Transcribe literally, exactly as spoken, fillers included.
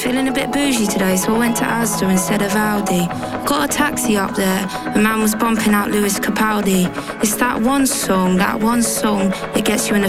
feeling a bit bougie today, so I went to Asda instead of Aldi. Got a taxi up there, a man was bumping out Lewis Capaldi. It's that one song, that one song that gets you in a